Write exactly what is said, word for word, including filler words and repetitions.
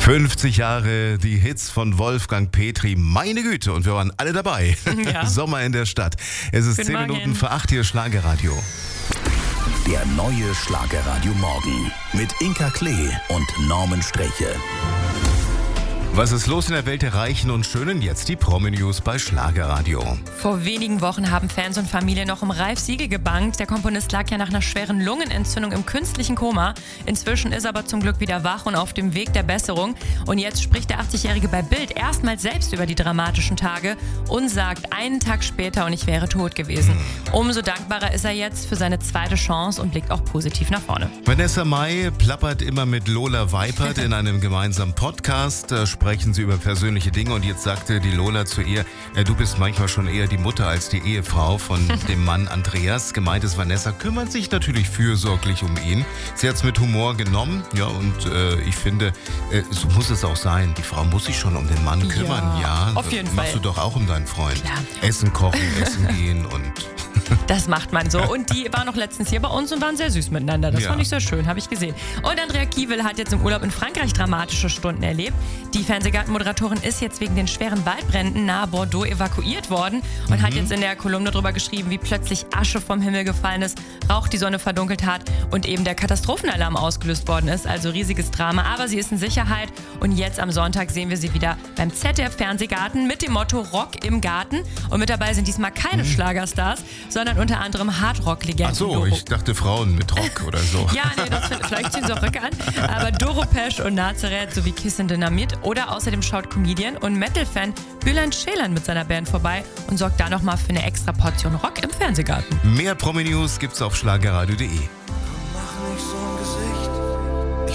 fünfzig Jahre, die Hits von Wolfgang Petri, meine Güte, und wir waren alle dabei. Ja. Sommer in der Stadt. Es ist Guten zehn Morgen. Minuten vor acht, hier Schlagerradio. Der neue Schlagerradio Morgen mit Inka Klee und Norman Streche. Was ist los in der Welt der Reichen und Schönen? Jetzt die Promi-News bei Schlagerradio. Vor wenigen Wochen haben Fans und Familie noch um Ralf Siegel gebangt. Der Komponist lag ja nach einer schweren Lungenentzündung im künstlichen Koma. Inzwischen ist er aber zum Glück wieder wach und auf dem Weg der Besserung. Und jetzt spricht der achtzigjährige bei Bild erstmals selbst über die dramatischen Tage und sagt, einen Tag später und ich wäre tot gewesen. Umso dankbarer ist er jetzt für seine zweite Chance und blickt auch positiv nach vorne. Vanessa Mai plappert immer mit Lola Weipert in einem gemeinsamen Podcast. Da sprechen sie über persönliche Dinge und jetzt sagte die Lola zu ihr, äh, du bist manchmal schon eher die Mutter als die Ehefrau von dem Mann Andreas. Gemeint ist, Vanessa kümmert sich natürlich fürsorglich um ihn. Sie hat es mit Humor genommen, ja, und äh, ich finde, äh, so muss es auch sein. Die Frau muss sich schon um den Mann kümmern, ja. Ja, auf jeden das Fall. machst du doch auch um deinen Freund. Klar. Essen kochen, essen gehen und... Das macht man so. Und die waren noch letztens hier bei uns und waren sehr süß miteinander. Das Ja. fand ich sehr schön, habe ich gesehen. Und Andrea Kiewel hat jetzt im Urlaub in Frankreich dramatische Stunden erlebt. Die Fernsehgartenmoderatorin ist jetzt wegen den schweren Waldbränden nahe Bordeaux evakuiert worden und Mhm. hat jetzt in der Kolumne darüber geschrieben, wie plötzlich Asche vom Himmel gefallen ist, Rauch die Sonne verdunkelt hat und eben der Katastrophenalarm ausgelöst worden ist. Also riesiges Drama. Aber sie ist in Sicherheit und jetzt am Sonntag sehen wir sie wieder beim Z D F-Fernsehgarten mit dem Motto Rock im Garten. Und mit dabei sind diesmal keine Mhm. Schlagerstars, sondern unter anderem Hardrock-Legenden. Ach so, Doro- ich dachte Frauen mit Rock oder so. Ja, nee, das find, vielleicht ziehen sie auch Röcke an. Aber Doro Pesch und Nazareth sowie Kiss and Dynamit. Oder außerdem schaut Comedian und Metal-Fan Bülent Ceylan mit seiner Band vorbei und sorgt da nochmal für eine extra Portion Rock im Fernsehgarten. Mehr Promi-News gibt's auf schlagerradio punkt de. Mach nicht so